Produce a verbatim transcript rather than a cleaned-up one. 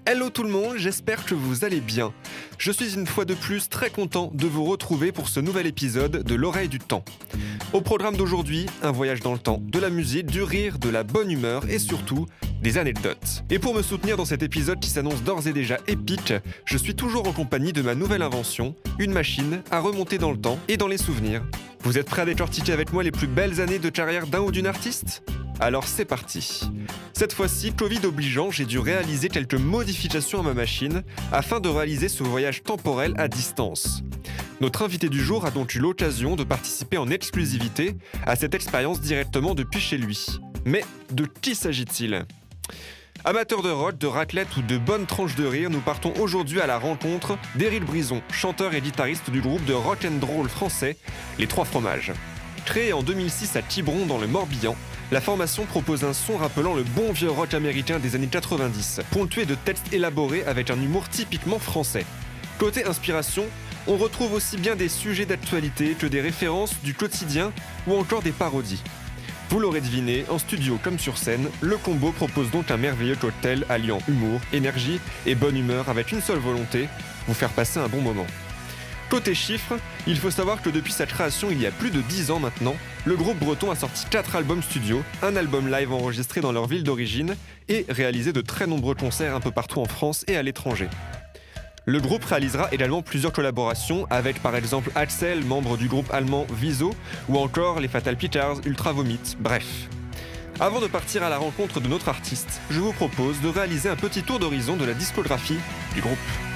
Hello tout le monde, j'espère que vous allez bien. Je suis une fois de plus très content de vous retrouver pour ce nouvel épisode de l'oreille du temps. Au programme d'aujourd'hui, un voyage dans le temps, de la musique, du rire, de la bonne humeur et surtout des anecdotes. Et pour me soutenir dans cet épisode qui s'annonce d'ores et déjà épique, je suis toujours en compagnie de ma nouvelle invention, une machine à remonter dans le temps et dans les souvenirs. Vous êtes prêts à décortiquer avec moi les plus belles années de carrière d'un ou d'une artiste ? Alors c'est parti. Cette fois-ci, Covid obligeant, j'ai dû réaliser quelques modifications à ma machine afin de réaliser ce voyage temporel à distance. Notre invité du jour a donc eu l'occasion de participer en exclusivité à cette expérience directement depuis chez lui. Mais de qui s'agit-il ? Amateurs de rock, de raclette ou de bonnes tranches de rire, nous partons aujourd'hui à la rencontre d'Éric Brison, chanteur et guitariste du groupe de rock and roll français Les Trois Fromages. Créé en deux mille six à Quiberon dans le Morbihan, la formation propose un son rappelant le bon vieux rock américain des années quatre-vingt-dix, ponctué de textes élaborés avec un humour typiquement français. Côté inspiration, on retrouve aussi bien des sujets d'actualité que des références du quotidien ou encore des parodies. Vous l'aurez deviné, en studio comme sur scène, le combo propose donc un merveilleux cocktail alliant humour, énergie et bonne humeur avec une seule volonté, vous faire passer un bon moment. Côté chiffres, il faut savoir que depuis sa création il y a plus de dix ans maintenant, le groupe breton a sorti quatre albums studio, un album live enregistré dans leur ville d'origine et réalisé de très nombreux concerts un peu partout en France et à l'étranger. Le groupe réalisera également plusieurs collaborations avec par exemple Axel, membre du groupe allemand Wieso, ou encore les Fatal Pictures, Ultra Vomit, bref. Avant de partir à la rencontre de notre artiste, je vous propose de réaliser un petit tour d'horizon de la discographie du groupe.